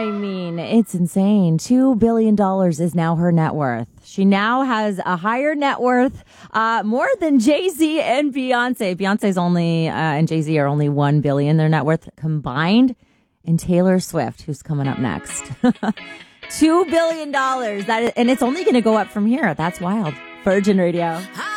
I mean, it's insane. $2 billion is now her net worth. She now has a higher net worth, more than Jay-Z and Beyonce. Beyonce's only, and Jay-Z are only $1 billion, their net worth combined. And Taylor Swift, who's coming up next. $2 billion. And it's only going to go up from here. That's wild. Virgin Radio.